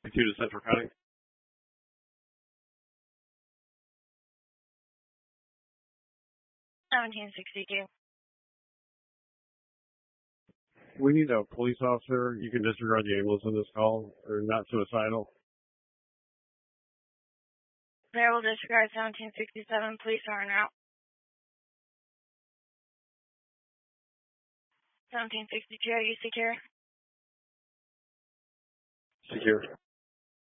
To Central County. We need a police officer. You can disregard the ambulance on this call, or not suicidal. There will disregard 1767. Police are en route. 1762, are you secure? Secure.